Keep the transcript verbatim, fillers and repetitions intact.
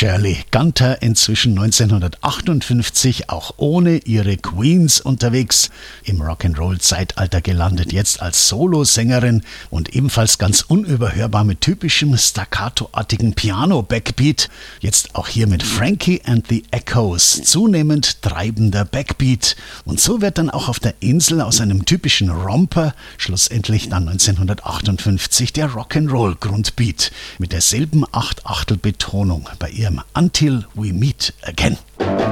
Shirley Gunter, inzwischen neunzehnhundertachtundfünfzig auch ohne ihre Queens unterwegs, im Rock'n'Roll-Zeitalter gelandet, jetzt als Solosängerin und ebenfalls ganz unüberhörbar mit typischem staccatoartigen Piano-Backbeat, jetzt auch hier mit Frankie and the Echoes, zunehmend treibender Backbeat. Und so wird dann auch auf der Insel aus einem typischen Romper schlussendlich dann neunzehnhundertachtundfünfzig der Rock'n'Roll-Grundbeat mit derselben Acht-Achtel-Betonung bei ihrem Until We Meet Again.